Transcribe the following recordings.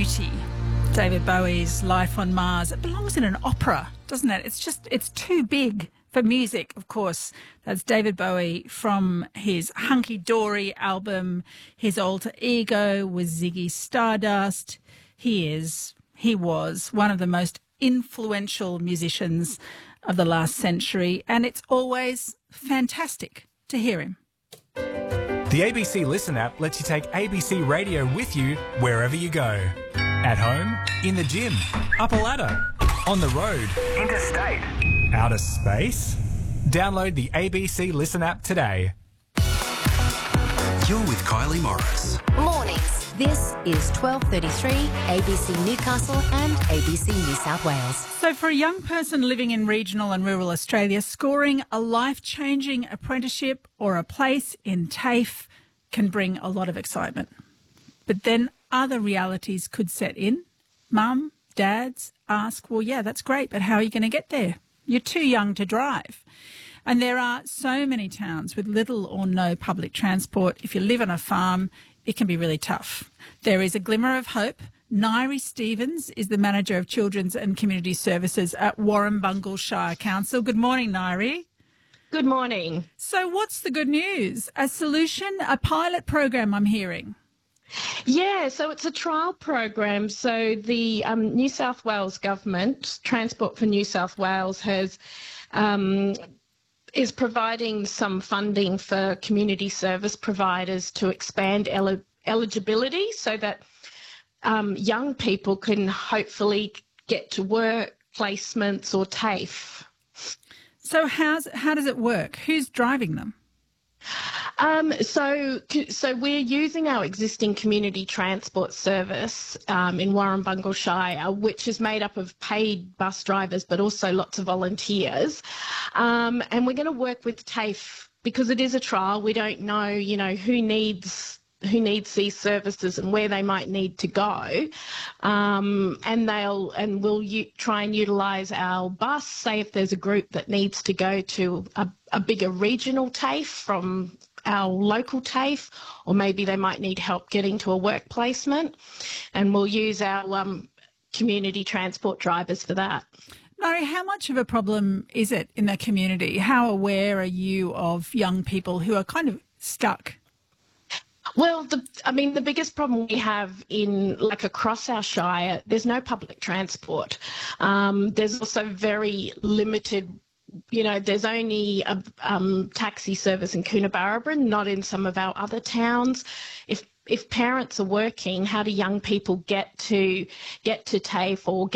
Beauty, David Bowie's Life on Mars. It belongs in an opera, doesn't it? It's too big for music, of course. That's David Bowie from his Hunky Dory album. His alter ego was Ziggy Stardust. He was one of the most influential musicians of the last century, and it's always fantastic to hear him. The ABC Listen app lets you take ABC Radio with you wherever you go. At home, in the gym, up a ladder, on the road, interstate, outer space. Download the ABC Listen app today. You're with Kylie Morris. Mornings. This is 12:33 ABC Newcastle and ABC New South Wales. So for a young person living in regional and rural Australia, scoring a life-changing apprenticeship or a place in TAFE can bring a lot of excitement. But then other realities could set in. Mum, dads ask, well, yeah, that's great, but how are you going to get there? You're too young to drive. And there are so many towns with little or no public transport. If you live on a farm, it can be really tough. There is a glimmer of hope. Nairi Stevens is the Manager of Children's and Community Services at Warrumbungle Shire Council. Good morning, Nairi. Good morning. So what's the good news? A solution, a pilot program, I'm hearing. Yeah, so it's a trial program. So the New South Wales government, Transport for New South Wales, is providing some funding for community service providers to expand eligibility so that young people can hopefully get to work, placements or TAFE. So how does it work? Who's driving them? So we're using our existing community transport service in Warrumbungle Shire, which is made up of paid bus drivers, but also lots of volunteers. And we're going to work with TAFE because it is a trial. We don't know, who needs these services and where they might need to go. And we'll try and utilise our bus, say if there's a group that needs to go to a bigger regional TAFE from our local TAFE, or maybe they might need help getting to a work placement, and we'll use our community transport drivers for that. Nari, how much of a problem is it in the community? How aware are you of young people who are kind of stuck? Well, the biggest problem we have across our shire, there's no public transport. There's also very limited, there's only a taxi service in Coonabarabran, not in some of our other towns. If parents are working, how do young people get to TAFE or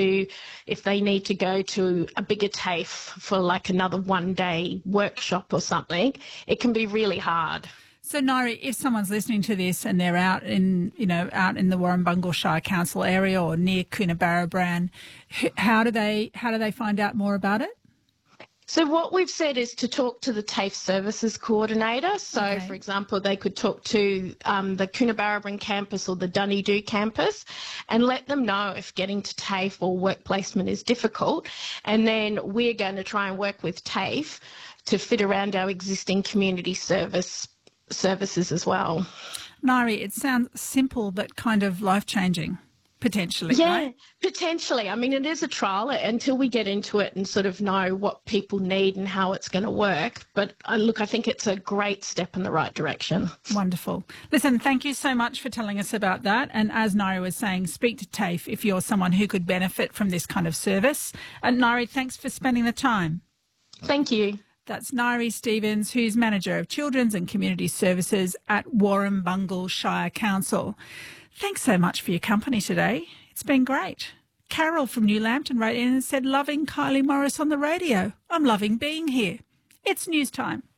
if they need to go to a bigger TAFE for like another one-day workshop or something? It can be really hard. So, Nairi, if someone's listening to this and they're out in the Warrumbungle Shire Council area or near Coonabarabran, how do they find out more about it? So what we've said is to talk to the TAFE Services Coordinator. So, okay. For example, they could talk to the Coonabarabran campus or the Dunedoo campus and let them know if getting to TAFE or work placement is difficult. And then we're going to try and work with TAFE to fit around our existing community services as well. Nairi, it sounds simple but kind of life-changing, potentially, yeah, right? Potentially. I mean, it is a trial until we get into it and sort of know what people need and how it's going to work. But I think it's a great step in the right direction. Wonderful. Listen, thank you so much for telling us about that. And as Nairi was saying, speak to TAFE if you're someone who could benefit from this kind of service. And Nairi, thanks for spending the time. Thank you. That's Nairi Stevens, who's Manager of Children's and Community Services at Warrumbungle Shire Council. Thanks so much for your company today. It's been great. Carol from New Lambton wrote in and said, loving Kylie Morris on the radio. I'm loving being here. It's news time.